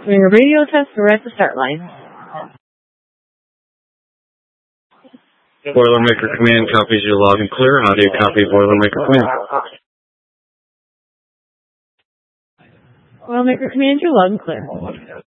Doing a radio test, we're at the start line. Boilermaker Command copies you loud and clear. How do you copy Boilermaker Command? Boilermaker Command, you're loud and clear.